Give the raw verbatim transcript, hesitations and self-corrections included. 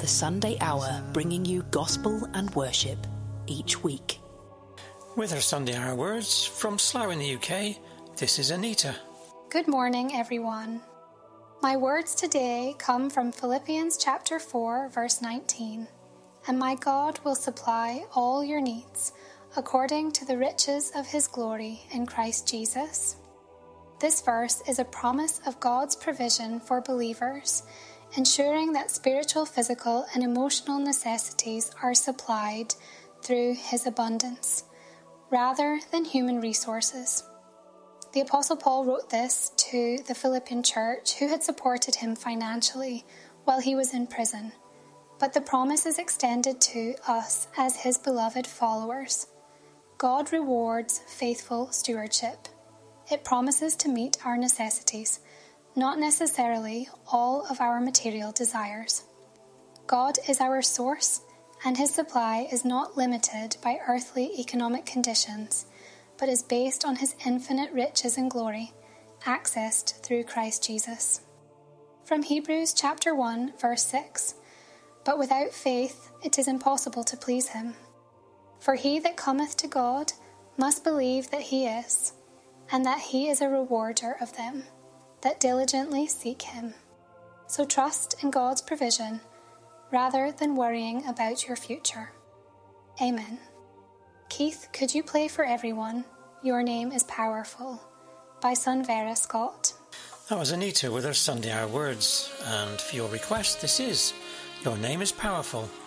the Sunday Hour, bringing you gospel and worship each week. With our Sunday Hour words from Slough in the U K, this is Anita. Good morning, everyone. My words today come from Philippians chapter four, verse nineteen. And my God will supply all your needs according to the riches of his glory in Christ Jesus. This verse is a promise of God's provision for believers, ensuring that spiritual, physical, and emotional necessities are supplied through his abundance, rather than human resources. The Apostle Paul wrote this to the Philippian church, who had supported him financially while he was in prison. But the promise is extended to us as his beloved followers. God rewards faithful stewardship. It promises to meet our necessities, not necessarily all of our material desires. God is our source, and his supply is not limited by earthly economic conditions, but is based on his infinite riches and glory, accessed through Christ Jesus. From Hebrews chapter one, verse six. But without faith it is impossible to please him. For he that cometh to God must believe that he is, and that he is a rewarder of them that diligently seek him. So trust in God's provision, rather than worrying about your future. Amen. Keith, could you play for everyone Your Name is Powerful by Sunvera Scott? That was Anita with her Sunday Hour words, and for your request, this is Your Name is Powerful